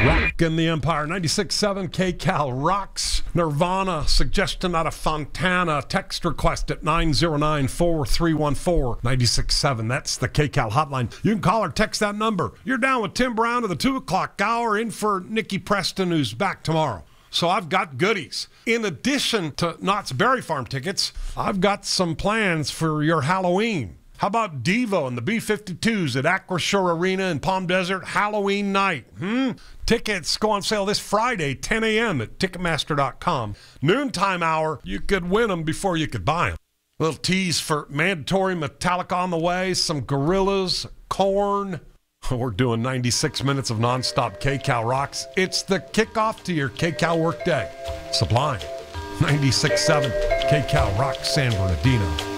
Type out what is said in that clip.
Rock in the Empire, 96.7 KCal rocks. Nirvana, suggestion out of Fontana. Text request at 909-4314. 96.7, that's the KCal hotline. You can call or text that number. You're down with Tim Brown to the 2 o'clock hour, in for Nikki Preston, who's back tomorrow. So I've got goodies. In addition to Knott's Berry Farm tickets, I've got some plans for your Halloween. How about Devo and the B-52s at Acroshore Arena in Palm Desert Halloween night? Tickets go on sale this Friday, 10 a.m. at Ticketmaster.com. Noontime hour, you could win them before you could buy them. Little tease for mandatory Metallica on the way, some Gorillaz, Korn. We're doing 96 minutes of nonstop KCal rocks. It's the kickoff to your KCal workday. Sublime. 96.7 KCal rocks San Bernardino.